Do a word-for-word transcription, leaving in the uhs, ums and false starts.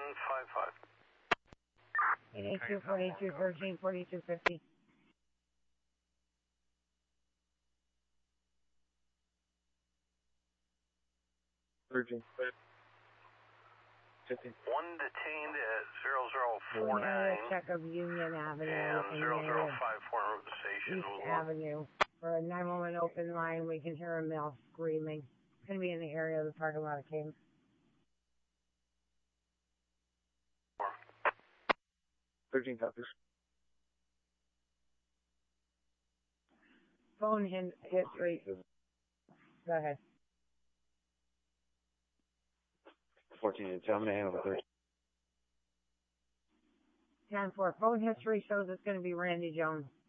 five five. eight eight two, four eight two, thirteen forty-two fifty. Virgin. fifty. One detained at zero zero four nine. Check of Union Avenue And zero zero five four over the station. East Avenue. For a nine one one open line, we can hear a male screaming. It's going to be in the area of the parking lot of Kings. thirteen copies. Phone hin- history. Go ahead. fourteen, I'm going to handle the thirteen. ten four. Phone history shows it's going to be Randy Jones.